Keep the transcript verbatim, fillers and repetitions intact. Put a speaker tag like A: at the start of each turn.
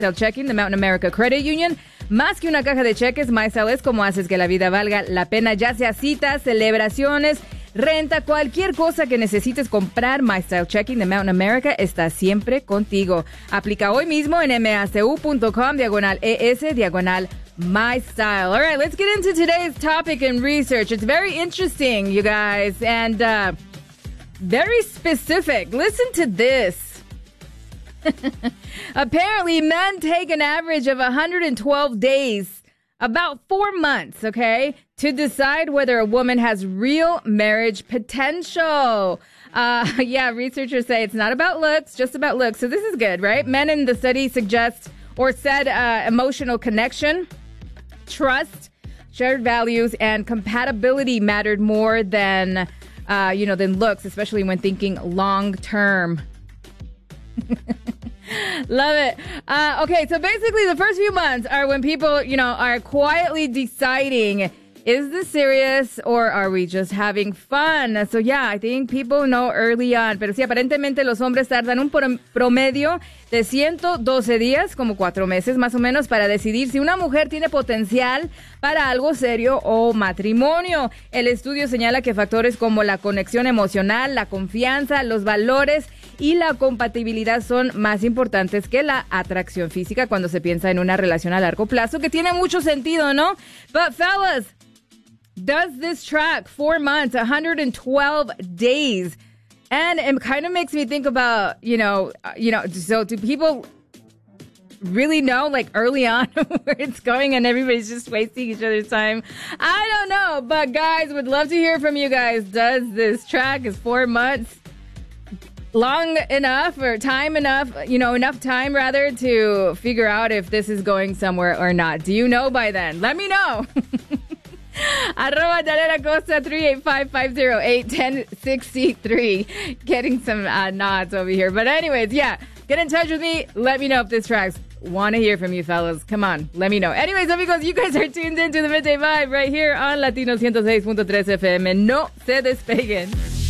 A: MyStyle Checking de Mountain America Credit Union. Más que una caja de cheques, MyStyle es como haces que la vida valga la pena, ya sea citas, celebraciones, renta, cualquier cosa que necesites comprar. MyStyle Checking de Mountain America está siempre contigo. Aplica hoy mismo en macu.com, diagonal ES, diagonal MyStyle. All right, let's get into today's topic and research. It's very interesting, you guys, and uh, very specific. Listen to this. Apparently, men take an average of one hundred twelve days, about four months, okay, to decide whether a woman has real marriage potential. Uh, yeah, researchers say it's not about looks, just about looks. So this is good, right? Men in the study suggest or said uh, emotional connection, trust, shared values, and compatibility mattered more than, uh, you know, than looks, especially when thinking long term. Love it. Uh, okay, so basically the first few months are when people, you know, are quietly deciding, is this serious or are we just having fun? So yeah, I think people know early on. Pero sí, aparentemente los hombres tardan un promedio de ciento doce días, como cuatro meses más o menos, para decidir si una mujer tiene potencial para algo serio o matrimonio. El estudio señala que factores como la conexión emocional, la confianza, los valores y la compatibilidad son más importantes que la atracción física cuando se piensa en una relación a largo plazo, que tiene mucho sentido, ¿no? But fellas, does this track four months, one hundred twelve days? And it kind of makes me think about, you know, uh, you know, so do people really know, like, early on where it's going and everybody's just wasting each other's time? I don't know, but guys, would love to hear from you guys. Does this track, is four months long enough or time enough, you know, enough time rather to figure out if this is going somewhere or not? Do you know by then? Let me know. Arroba Danela Costa three eight five, five oh eight, one oh six three. Getting some uh, nods over here. But anyways, yeah, get in touch with me. Let me know if this tracks. Want to hear from you fellas. Come on, let me know. Anyways, amigos, you guys are tuned into the Midday Vibe right here on Latino one oh six point three F M. No se despeguen.